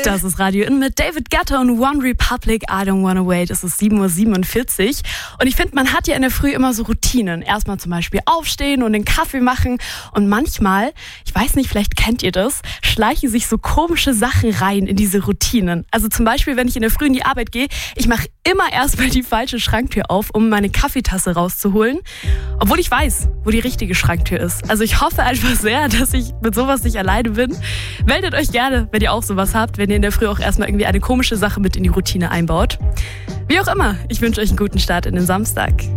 Das ist Radio In mit David Guetta und One Republic, I Don't Wanna Wait. Es ist 7:47 Uhr. Und ich finde, man hat ja in der Früh immer so Routinen. Erstmal zum Beispiel aufstehen und den Kaffee machen. Und manchmal, ich weiß nicht, vielleicht kennt ihr das, schleichen sich so komische Sachen rein in diese Routinen. Also zum Beispiel, wenn ich in der Früh in die Arbeit gehe, ich mache immer erstmal die falsche Schranktür auf, um meine Kaffeetasse rauszuholen. Obwohl ich weiß, wo die richtige Schranktür ist. Also ich hoffe einfach sehr, dass ich mit sowas nicht alleine bin. Meldet euch gerne, wenn ihr auch sowas habt, wenn ihr in der Früh auch erstmal irgendwie eine komische Sache mit in die Routine einbaut. Wie auch immer, ich wünsche euch einen guten Start in den Samstag.